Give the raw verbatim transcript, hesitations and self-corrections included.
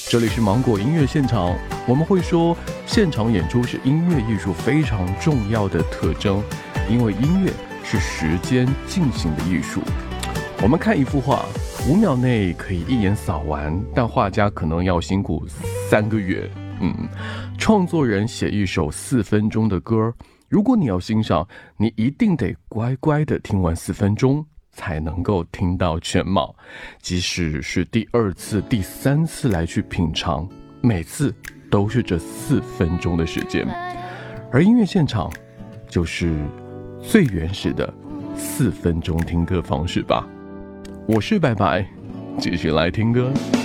这里是芒果音乐现场，我们会说现场演出是音乐艺术非常重要的特征，因为音乐是时间进行的艺术。我们看一幅画，五秒内可以一眼扫完，但画家可能要辛苦三个月。嗯，创作人写一首四分钟的歌，如果你要欣赏，你一定得乖乖的听完四分钟，才能够听到全貌。即使是第二次、第三次来去品尝，每次都是这四分钟的时间。而音乐现场就是最原始的四分钟听歌方式吧。我是白白，继续来听歌。